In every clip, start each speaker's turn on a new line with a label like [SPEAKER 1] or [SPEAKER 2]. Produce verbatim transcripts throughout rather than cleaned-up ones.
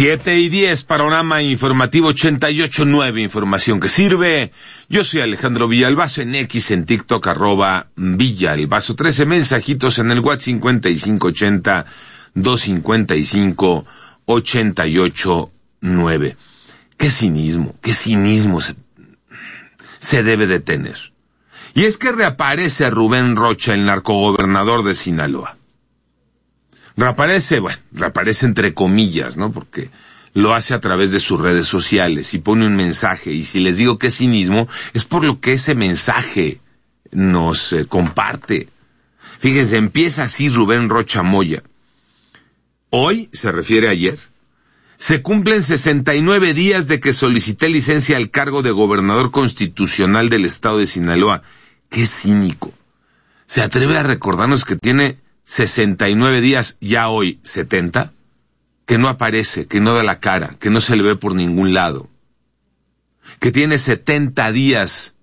[SPEAKER 1] Siete y diez, panorama informativo ochenta y ocho nueve, información que sirve. Yo soy Alejandro Villalbazo, en X, en TikTok, arroba Villalbazo. Trece mensajitos en el WhatsApp cincuenta y cinco ochenta, doscientos cincuenta y cinco, ochenta y ocho nueve. Qué cinismo, qué cinismo se, se debe de tener. Y es que reaparece Rubén Rocha, el narcogobernador de Sinaloa. Reaparece, bueno, reaparece entre comillas, ¿no? Porque lo hace a través de sus redes sociales y pone un mensaje. Y si les digo que es cinismo, es por lo que ese mensaje nos eh, comparte. Fíjense, empieza así Rubén Rocha Moya. Hoy, se refiere a ayer, se cumplen sesenta y nueve días de que solicité licencia al cargo de gobernador constitucional del estado de Sinaloa. ¡Qué cínico! Se atreve a recordarnos que tiene sesenta y nueve días, ya hoy setenta, que no aparece, que no da la cara, que no se le ve por ningún lado, que tiene setenta días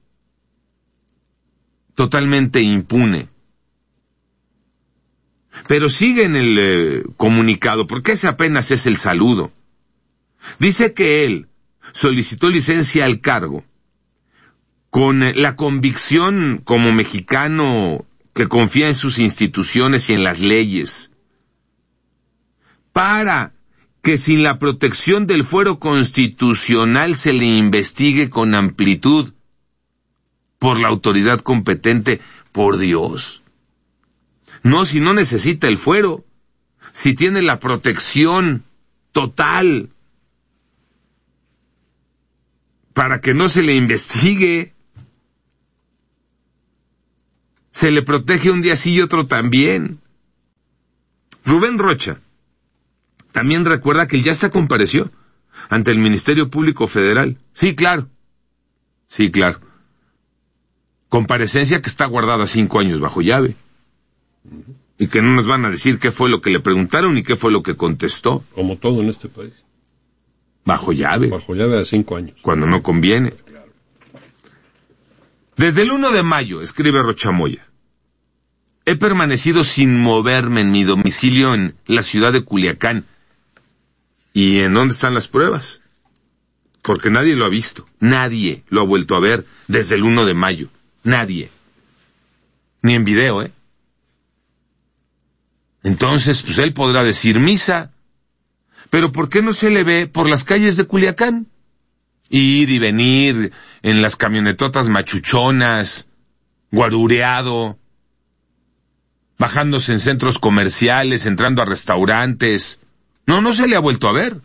[SPEAKER 1] totalmente impune. Pero sigue en el eh, comunicado, porque ese apenas es el saludo. Dice que él solicitó licencia al cargo con eh, la convicción como mexicano que confía en sus instituciones y en las leyes, para que sin la protección del fuero constitucional se le investigue con amplitud por la autoridad competente. Por Dios. No, si no necesita el fuero, si tiene la protección total para que no se le investigue. Se le protege un día sí y otro también. Rubén Rocha también recuerda que él ya hasta compareció ante el Ministerio Público Federal. Sí, claro. Sí, claro. Comparecencia que está guardada cinco años bajo llave. Y que no nos van a decir qué fue lo que le preguntaron y qué fue lo que contestó.
[SPEAKER 2] Como todo en este país.
[SPEAKER 1] Bajo llave.
[SPEAKER 2] Bajo llave a cinco años.
[SPEAKER 1] Cuando no conviene.
[SPEAKER 2] Claro.
[SPEAKER 1] Desde el uno de mayo, escribe Rocha Moya, he permanecido sin moverme en mi domicilio en la ciudad de Culiacán. ¿Y en dónde están las pruebas? Porque nadie lo ha visto. Nadie lo ha vuelto a ver desde el uno de mayo. Nadie. Ni en video, ¿eh? Entonces, pues él podrá decir misa. Pero ¿por qué no se le ve por las calles de Culiacán? Ir y venir en las camionetotas machuchonas, guarureado, bajándose en centros comerciales, entrando a restaurantes. No, no se le ha vuelto a ver.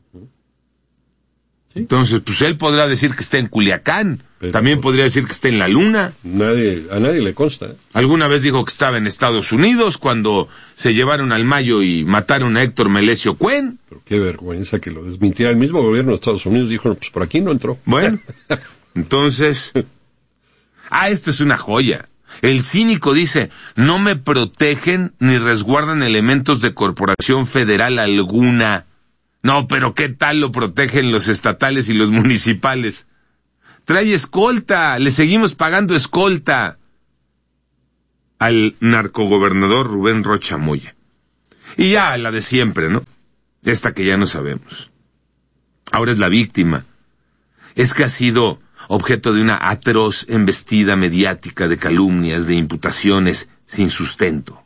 [SPEAKER 1] ¿Sí? Entonces, pues él podrá decir que está en Culiacán. Pero también podría decir que está en la luna.
[SPEAKER 2] Nadie, a nadie le consta. ¿eh?
[SPEAKER 1] Alguna vez dijo que estaba en Estados Unidos cuando se llevaron al Mayo y mataron a Héctor Melesio Cuen.
[SPEAKER 2] Pero qué vergüenza que lo desmintiera. El mismo gobierno de Estados Unidos dijo, pues por aquí no entró.
[SPEAKER 1] Bueno, entonces... Ah, esto es una joya. El cínico dice, no me protegen ni resguardan elementos de corporación federal alguna. No, pero ¿qué tal lo protegen los estatales y los municipales? Trae escolta, le seguimos pagando escolta al narcogobernador Rubén Rocha Moya. Y ya la de siempre, ¿no? Esta que ya no sabemos. Ahora es la víctima. Es que ha sido objeto de una atroz embestida mediática de calumnias, de imputaciones sin sustento.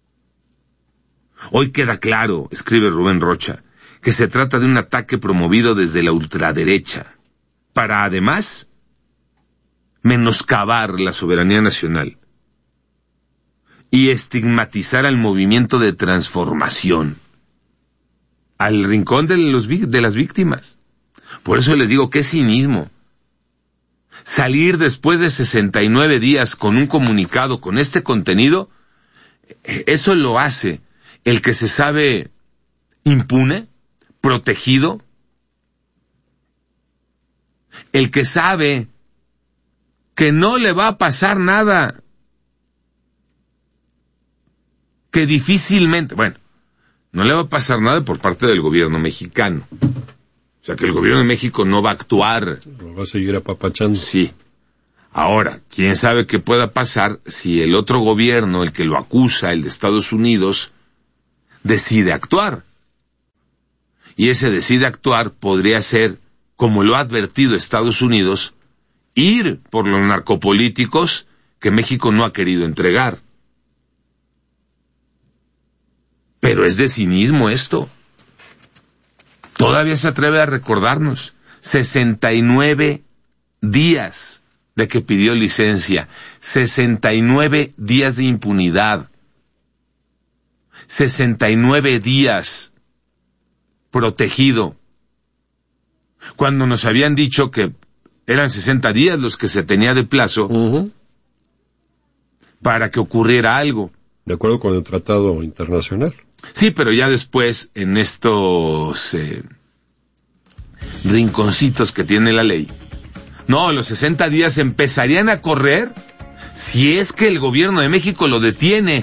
[SPEAKER 1] Hoy queda claro, escribe Rubén Rocha, que se trata de un ataque promovido desde la ultraderecha, para además menoscabar la soberanía nacional y estigmatizar al movimiento de transformación, al rincón de, los, de las víctimas. Por eso les digo, qué cinismo. Salir después de sesenta y nueve días con un comunicado con este contenido, eso lo hace el que se sabe impune, protegido, el que sabe que no le va a pasar nada, que difícilmente, bueno, no le va a pasar nada por parte del gobierno mexicano. O sea, que el gobierno de México no va a actuar.
[SPEAKER 2] Lo va a seguir apapachando.
[SPEAKER 1] Sí. Ahora, quién sabe qué pueda pasar si el otro gobierno, el que lo acusa, el de Estados Unidos, decide actuar. y ese decide actuar podría ser, como lo ha advertido Estados Unidos, ir por los narcopolíticos que México no ha querido entregar. Pero es de cinismo esto. Todavía se atreve a recordarnos sesenta y nueve días de que pidió licencia, sesenta y nueve días de impunidad, sesenta y nueve días protegido, cuando nos habían dicho que eran sesenta días los que se tenía de plazo uh-huh. para que ocurriera algo.
[SPEAKER 2] De acuerdo con el tratado internacional.
[SPEAKER 1] Sí, pero ya después, en estos eh, rinconcitos que tiene la ley, no, los sesenta días empezarían a correr si es que el gobierno de México lo detiene.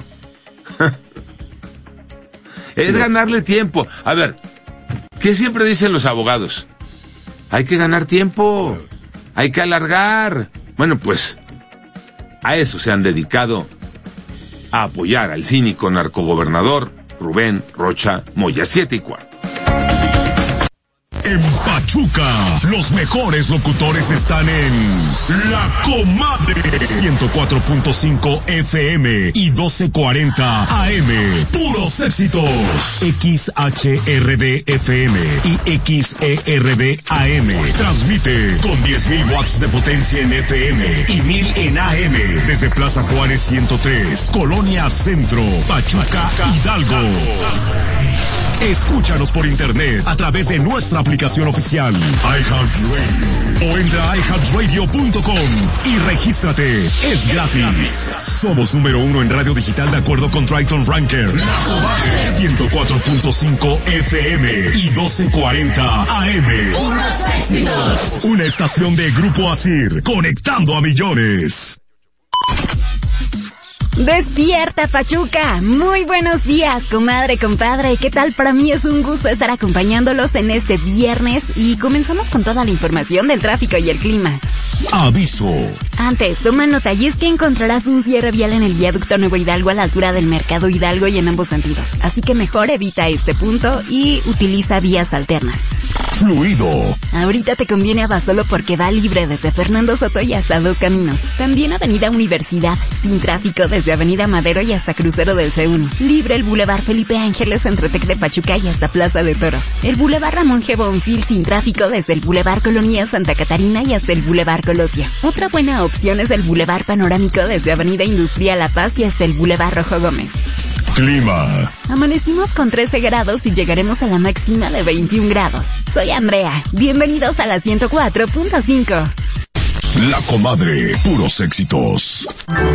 [SPEAKER 1] Es sí. ganarle tiempo. A ver, ¿qué siempre dicen los abogados? Hay que ganar tiempo, hay que alargar. Bueno, pues a eso se han dedicado, a apoyar al cínico narcogobernador Rubén Rocha Moya. Siete y cuarto.
[SPEAKER 3] En Pachuca, los mejores locutores están en La Comadre, ciento cuatro punto cinco F M y doce cuarenta A M. Puros éxitos. X H R D F M y X E R D A M. Transmite con diez mil watts de potencia en F M y mil en A M desde Plaza Juárez ciento tres, Colonia Centro, Pachuca, Hidalgo. Escúchanos por internet a través de nuestra aplicación oficial iHeartRadio o entra a i heart radio punto com y regístrate. Es gratis. Somos número uno en radio digital de acuerdo con Triton Ranker. ciento cuatro punto cinco F M y doce cuarenta A M. Una estación de Grupo Asir, conectando a millones.
[SPEAKER 4] Despierta, Pachuca. Muy buenos días, comadre, compadre. ¿Qué tal? Para mí es un gusto estar acompañándolos en este viernes y comenzamos con toda la información del tráfico y el clima.
[SPEAKER 3] Aviso.
[SPEAKER 4] Antes, toma nota, y es que encontrarás un cierre vial en el viaducto Nuevo Hidalgo a la altura del Mercado Hidalgo y en ambos sentidos. Así que mejor evita este punto y utiliza vías alternas.
[SPEAKER 3] Fluido.
[SPEAKER 4] Ahorita te conviene a Basolo porque va libre desde Fernando Soto y hasta Dos Caminos. También Avenida Universidad, sin tráfico desde Avenida Madero y hasta Crucero del C uno. Libre el Boulevard Felipe Ángeles entre Tec de Pachuca y hasta Plaza de Toros. El Boulevard Ramón G. Bonfil sin tráfico desde el Boulevard Colonia Santa Catarina y hasta el Boulevard Colosio. Otra buena opción es el Boulevard Panorámico desde Avenida Industrial La Paz y hasta el Boulevard Rojo Gómez.
[SPEAKER 3] Clima.
[SPEAKER 4] Amanecimos con trece grados y llegaremos a la máxima de veintiún grados. Soy Andrea. Bienvenidos a la ciento cuatro punto cinco.
[SPEAKER 3] La Comadre, puros éxitos.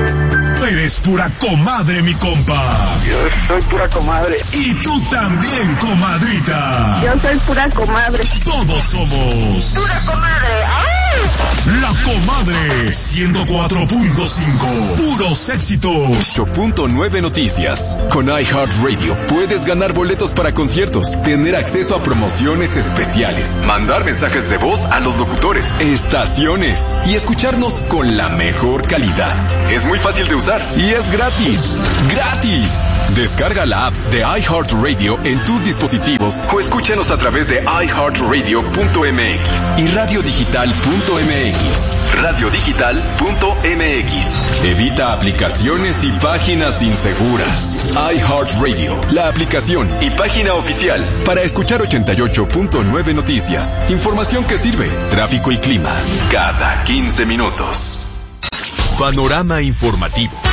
[SPEAKER 3] Eres pura comadre, mi compa.
[SPEAKER 5] Yo soy pura comadre.
[SPEAKER 3] Y tú también, comadrita.
[SPEAKER 5] Yo soy pura comadre.
[SPEAKER 3] Todos somos
[SPEAKER 5] pura comadre. ¡Ay!
[SPEAKER 3] La Comadre, ciento cuatro punto cinco. Puros éxitos.
[SPEAKER 6] ocho punto nueve Noticias. Con iHeartRadio puedes ganar boletos para conciertos, tener acceso a promociones especiales, mandar mensajes de voz a los locutores, estaciones y escucharnos con la mejor calidad. Es muy fácil de usar y es gratis. ¡Gratis! Descarga la app de iHeartRadio en tus dispositivos o escúchanos a través de i heart radio punto m x y radio digital punto m x. radio digital punto m x. Evita aplicaciones y páginas inseguras. iHeartRadio, la aplicación y página oficial para escuchar ochenta y ocho punto nueve Noticias. Información que sirve. Tráfico y clima cada quince minutos.
[SPEAKER 3] Panorama informativo.